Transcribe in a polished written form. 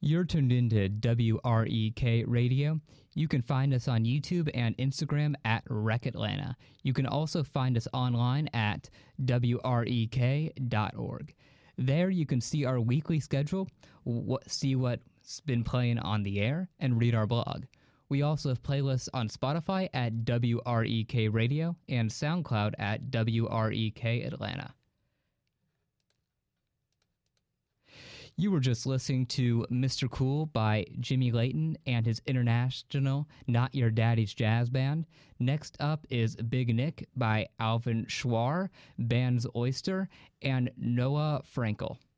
You're tuned into WREK Radio. You can find us on YouTube and Instagram at Rec Atlanta. You can also find us online at WREK.org. There you can see our weekly schedule, see what's been playing on the air, and read our blog. We also have playlists on Spotify at WREK Radio and SoundCloud at WREK Atlanta. You were just listening to Mr. Cool by Jimmy Layton and his international Not Your Daddy's Jazz Band. Next up is Big Nick by Alvin Schwar, Band's Oyster, and Noah Frankel.